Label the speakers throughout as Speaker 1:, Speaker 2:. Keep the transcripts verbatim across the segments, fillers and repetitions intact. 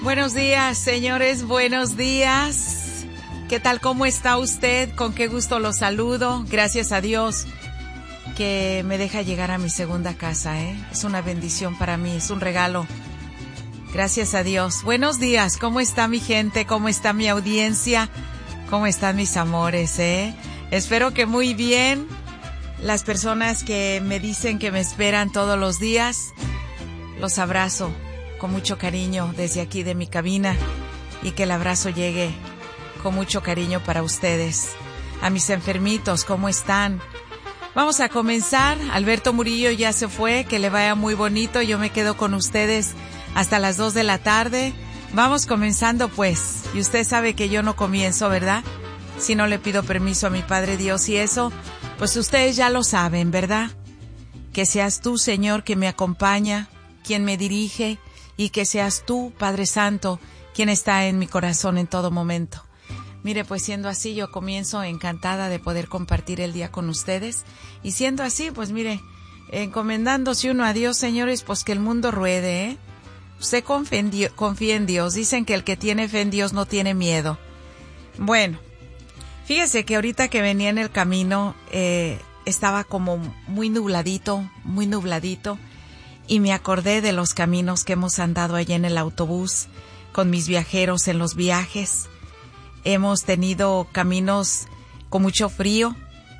Speaker 1: Buenos días, señores, buenos días. ¿Qué tal? ¿Cómo está usted? Con qué gusto lo saludo. Gracias a Dios que me deja llegar a mi segunda casa, ¿eh? Es una bendición para mí, es un regalo. Gracias a Dios. Buenos días, ¿cómo está mi gente? ¿Cómo está mi audiencia? ¿Cómo están mis amores, eh? Espero que muy bien. Las personas que me dicen que me esperan todos los días, los abrazo con mucho cariño desde aquí de mi cabina y que el abrazo llegue con mucho cariño para ustedes. A mis enfermitos, ¿cómo están? Vamos a comenzar. Alberto Murillo ya se fue, que le vaya muy bonito. Yo me quedo con ustedes hasta las dos de la tarde. Vamos comenzando pues. Y usted sabe que yo no comienzo, ¿verdad? Si no le pido permiso a mi Padre Dios y eso, pues ustedes ya lo saben, ¿verdad? Que seas tú, Señor, que me acompaña, quien me dirige, y que seas tú, Padre Santo, quien está en mi corazón en todo momento. Mire, pues siendo así, yo comienzo encantada de poder compartir el día con ustedes. Y siendo así, pues mire, encomendándose uno a Dios, señores, pues que el mundo ruede, ¿eh? Usted confía en Dios, confía en Dios. Dicen que el que tiene fe en Dios no tiene miedo. Bueno, fíjese que ahorita que venía en el camino, eh, estaba como muy nubladito, muy nubladito. Y me acordé de los caminos que hemos andado allá en el autobús con mis viajeros en los viajes. Hemos tenido caminos con mucho frío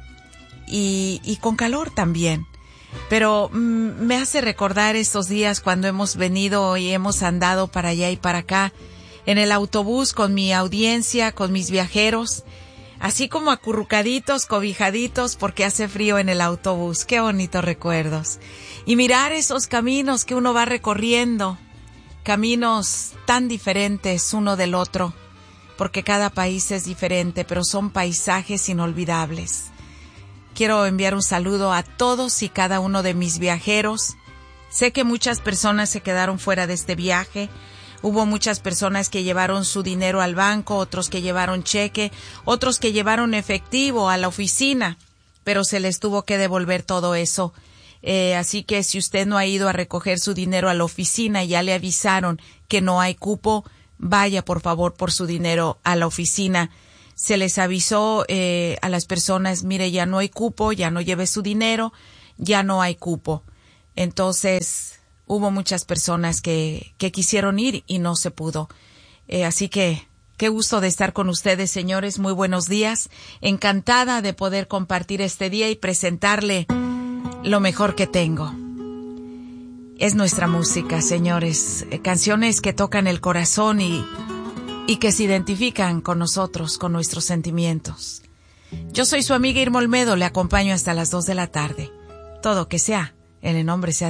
Speaker 1: y, y con calor también. Pero mm, me hace recordar estos días cuando hemos venido y hemos andado para allá y para acá en el autobús con mi audiencia, con mis viajeros, así como acurrucaditos, cobijaditos, porque hace frío en el autobús. Qué bonitos recuerdos. Y mirar esos caminos que uno va recorriendo, caminos tan diferentes uno del otro, porque cada país es diferente, pero son paisajes inolvidables. Quiero enviar un saludo a todos y cada uno de mis viajeros. Sé que muchas personas se quedaron fuera de este viaje. Hubo muchas personas que llevaron su dinero al banco, otros que llevaron cheque, otros que llevaron efectivo a la oficina, pero se les tuvo que devolver todo eso. Eh, así que si usted no ha ido a recoger su dinero a la oficina y ya le avisaron que no hay cupo, vaya por favor por su dinero a la oficina. Se les avisó eh, a las personas, mire, ya no hay cupo, ya no lleve su dinero, ya no hay cupo. Entonces hubo muchas personas que, que quisieron ir y no se pudo. Eh, así que qué gusto de estar con ustedes, señores. Muy buenos días. Encantada de poder compartir este día y presentarle lo mejor que tengo. Es nuestra música, señores. Eh, canciones que tocan el corazón y, y que se identifican con nosotros, con nuestros sentimientos. Yo soy su amiga Irma Olmedo. Le acompaño hasta las dos de la tarde. Todo que sea, en el nombre sea